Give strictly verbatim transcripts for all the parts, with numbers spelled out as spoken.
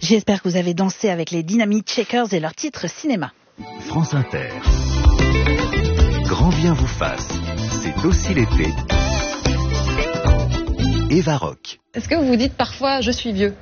J'espère que vous avez dansé avec les Dynamite Shakers et leur titre cinéma. France Inter. Grand bien vous fasse. C'est aussi l'été. Eva Rock. Est-ce que vous vous dites parfois je suis vieux?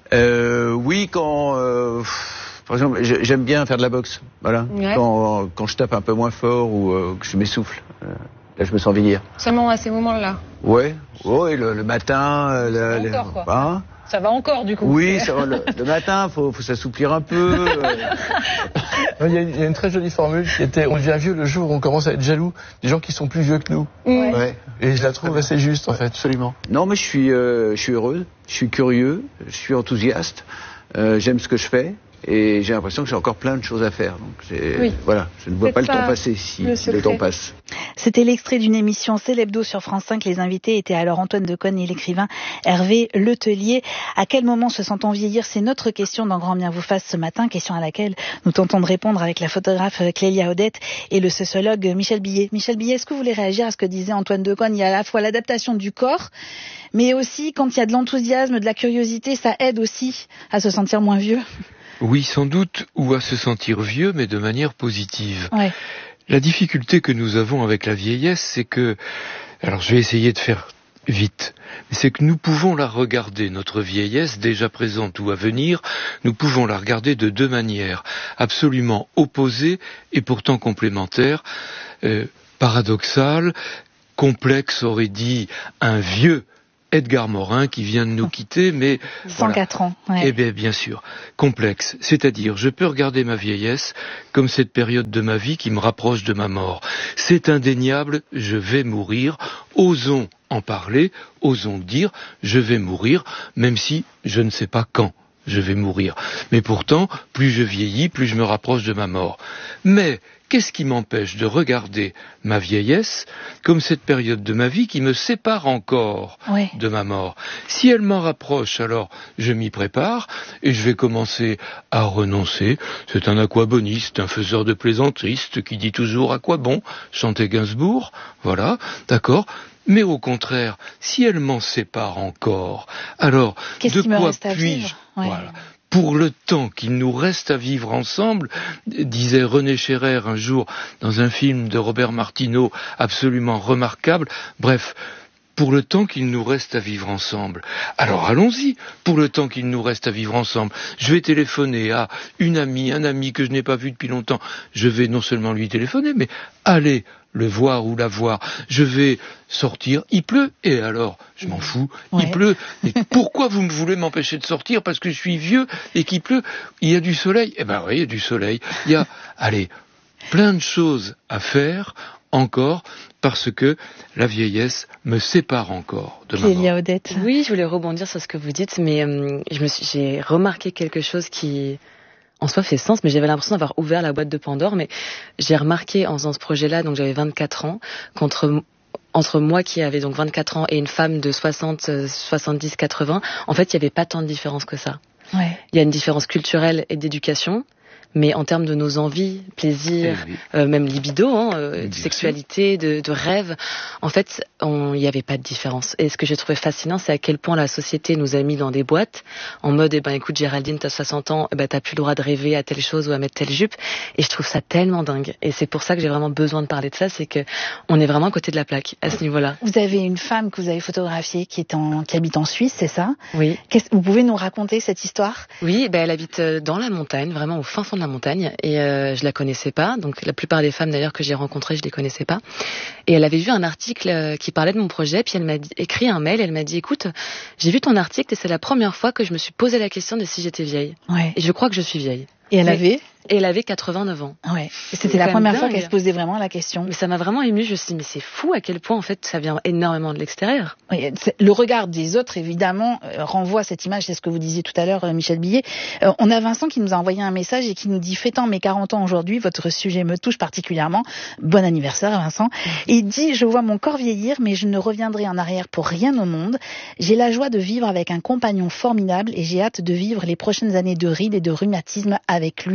euh, Oui, quand... Euh, par exemple, j'aime bien faire de la boxe. Voilà. Ouais. Quand, quand je tape un peu moins fort ou euh, que je m'essouffle. Euh, là, je me sens vieillir. Seulement à ces moments-là? Ouais, ouais, le, le matin... Ça le, va encore, le, quoi. Hein ça va encore, du coup. Oui, ça va, le, le matin, il faut, faut s'assouplir un peu. Il y, a, il y a une très jolie formule qui était « On devient vieux le jour où on commence à être jaloux des gens qui sont plus vieux que nous. Ouais. » Ouais. Et je la trouve assez juste, en fait. Absolument. Non, mais je suis, euh, je suis heureux, je suis curieux, je suis enthousiaste, euh, j'aime ce que je fais. Et j'ai l'impression que j'ai encore plein de choses à faire. Donc oui. Voilà, je ne vois c'est pas le temps passer si le, si le temps passe. C'était l'extrait d'une émission C'est l'hebdo sur France cinq. Les invités étaient alors Antoine Decaune et l'écrivain Hervé Letellier. À quel moment se sent-on vieillir? C'est notre question dans Grand bien vous fasse ce matin, question à laquelle nous tentons de répondre avec la photographe Clélia Odette et le sociologue Michel Billet. Michel Billet, est-ce que vous voulez réagir à ce que disait Antoine Decaune? Il y a à la fois l'adaptation du corps, mais aussi quand il y a de l'enthousiasme, de la curiosité, ça aide aussi à se sentir moins vieux. Oui, sans doute, ou à se sentir vieux, mais de manière positive. Ouais. La difficulté que nous avons avec la vieillesse, c'est que... Alors, je vais essayer de faire vite. C'est que nous pouvons la regarder, notre vieillesse, déjà présente ou à venir, nous pouvons la regarder de deux manières, absolument opposées et pourtant complémentaires, euh, paradoxales, complexes, aurait dit un vieux Edgar Morin qui vient de nous quitter, mais... cent quatre voilà. ans, ouais. Eh bien, bien sûr, complexe. C'est-à-dire, je peux regarder ma vieillesse comme cette période de ma vie qui me rapproche de ma mort. C'est indéniable, je vais mourir. Osons en parler, osons dire, je vais mourir, même si je ne sais pas quand je vais mourir. Mais pourtant, plus je vieillis, plus je me rapproche de ma mort. Mais... qu'est-ce qui m'empêche de regarder ma vieillesse comme cette période de ma vie qui me sépare encore ouais. de ma mort? Si elle m'en rapproche, alors je m'y prépare et je vais commencer à renoncer. C'est un aquaboniste, un faiseur de plaisanteries qui dit toujours « à quoi bon ?» chantait Gainsbourg, voilà, d'accord. Mais au contraire, si elle m'en sépare encore, alors qu'est-ce de qui me quoi reste à puis-je vivre ouais. voilà. Pour le temps qu'il nous reste à vivre ensemble, disait René Scherer un jour dans un film de Robert Martineau absolument remarquable, bref, pour le temps qu'il nous reste à vivre ensemble. Alors allons-y, pour le temps qu'il nous reste à vivre ensemble. Je vais téléphoner à une amie, un ami que je n'ai pas vu depuis longtemps. Je vais non seulement lui téléphoner, mais aller le voir ou la voir. Je vais sortir, il pleut, et alors, je m'en fous, ouais. il pleut. Et pourquoi vous me voulez m'empêcher de sortir? Parce que je suis vieux et qu'il pleut. Il y a du soleil. Eh ben oui, il y a du soleil. Il y a, allez, plein de choses à faire encore, parce que la vieillesse me sépare encore de ma mort. Odette. Oui, je voulais rebondir sur ce que vous dites, mais euh, je me suis, j'ai remarqué quelque chose qui... en soi fait sens, mais j'avais l'impression d'avoir ouvert la boîte de Pandore, mais j'ai remarqué en faisant ce projet-là, donc j'avais vingt-quatre ans, qu'entre entre moi qui avais donc vingt-quatre ans et une femme de soixante, soixante-dix, quatre-vingts, en fait, il n'y avait pas tant de différence que ça. Ouais. Il y a une différence culturelle et d'éducation, mais en termes de nos envies, plaisirs, oui. euh, même libido, hein, euh, de sexualité, de, de rêve, en fait, il n'y avait pas de différence. Et ce que j'ai trouvé fascinant, c'est à quel point la société nous a mis dans des boîtes, en mode, eh ben, écoute, Géraldine, t'as soixante ans, eh ben, t'as plus le droit de rêver à telle chose ou à mettre telle jupe. Et je trouve ça tellement dingue. Et c'est pour ça que j'ai vraiment besoin de parler de ça, c'est que on est vraiment à côté de la plaque, à ce niveau-là. Vous avez une femme que vous avez photographiée qui est en, qui habite en Suisse, c'est ça? Oui. Qu'est-ce, vous pouvez nous raconter cette histoire? Oui, ben, elle habite dans la montagne, vraiment au fin fond de la montagne, et euh, je la connaissais pas, donc la plupart des femmes d'ailleurs que j'ai rencontrées, je les connaissais pas, et elle avait vu un article euh, qui parlait de mon projet, puis elle m'a dit, écrit un mail, elle m'a dit, écoute, j'ai vu ton article et c'est la première fois que je me suis posé la question de si j'étais vieille, ouais. et je crois que je suis vieille. Et elle avait Et elle avait quatre-vingt-neuf ans. Ouais. Et c'était la première fois qu'elle se posait vraiment la question. Mais ça m'a vraiment émue. Je me suis dit, mais c'est fou à quel point, en fait, ça vient énormément de l'extérieur. Oui, le regard des autres, évidemment, euh, renvoie à cette image. C'est ce que vous disiez tout à l'heure, euh, Michel Billet. Euh, on a Vincent qui nous a envoyé un message et qui nous dit « Fêtant mes quarante ans aujourd'hui, votre sujet me touche particulièrement. Bon anniversaire, Vincent. » Et il dit « Je vois mon corps vieillir, mais je ne reviendrai en arrière pour rien au monde. J'ai la joie de vivre avec un compagnon formidable et j'ai hâte de vivre les prochaines années de rides et de rhumatisme avec lui. »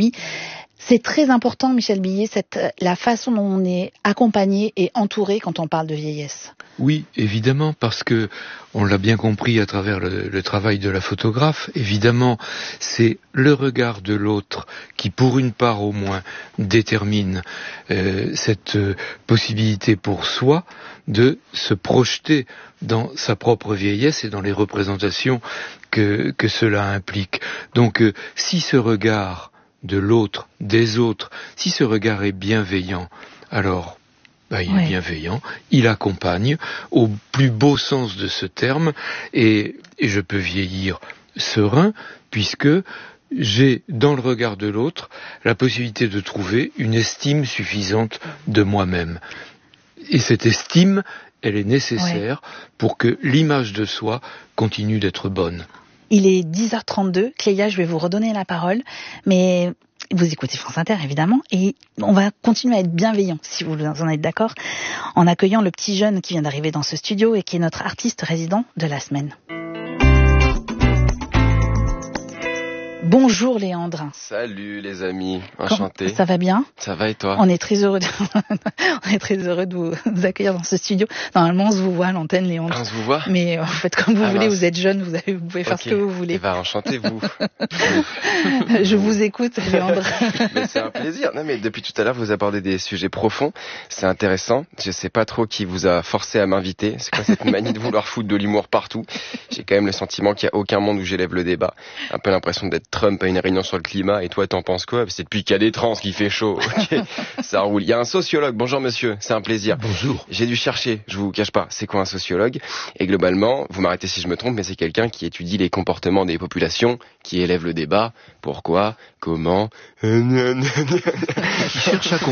C'est très important, Michel Billet, cette, la façon dont on est accompagné et entouré quand on parle de vieillesse. Oui, évidemment, parce que on l'a bien compris à travers le, le travail de la photographe. Évidemment, c'est le regard de l'autre qui, pour une part au moins, détermine euh, cette euh, possibilité pour soi de se projeter dans sa propre vieillesse et dans les représentations que, que cela implique. Donc, euh, si ce regard de l'autre, des autres, si ce regard est bienveillant, alors ben, il ouais. est bienveillant, il accompagne au plus beau sens de ce terme, et, et je peux vieillir serein, puisque j'ai dans le regard de l'autre la possibilité de trouver une estime suffisante de moi-même. Et cette estime, elle est nécessaire ouais. pour que l'image de soi continue d'être bonne. Il est dix heures trente-deux. Clélia, je vais vous redonner la parole, mais vous écoutez France Inter, évidemment, et on va continuer à être bienveillant, si vous en êtes d'accord, en accueillant le petit jeune qui vient d'arriver dans ce studio et qui est notre artiste résident de la semaine. Bonjour Léandre. Salut les amis, enchanté. Comment, ça va bien ? Ça va et toi ? On est très heureux de, on est très heureux de vous, vous accueillir dans ce studio. Normalement on se vous voit à l'antenne, Léandre. On se vous voit ? Mais en fait comme vous ah, voulez, mince. Vous êtes jeune, vous, avez, vous pouvez faire okay. ce que vous voulez. Eh ben enchanté vous. Je vous écoute Léandre. Mais c'est un plaisir. Non mais depuis tout à l'heure vous abordez des sujets profonds, c'est intéressant. Je sais pas trop qui vous a forcé à m'inviter. C'est quoi cette manie de vouloir foutre de l'humour partout ? J'ai quand même le sentiment qu'il y a aucun monde où j'élève le débat. Un peu l'impression d'être Trump à une réunion sur le climat, et toi t'en penses quoi ? C'est depuis qu'il y a des trans qu'il fait chaud. Okay. Ça roule. Il y a un sociologue. Bonjour monsieur, c'est un plaisir. Bonjour. J'ai dû chercher, je vous cache pas, c'est quoi un sociologue ? Et globalement, vous m'arrêtez si je me trompe, mais c'est quelqu'un qui étudie les comportements des populations, qui élève le débat. Pourquoi ? Comment ? Il cherche à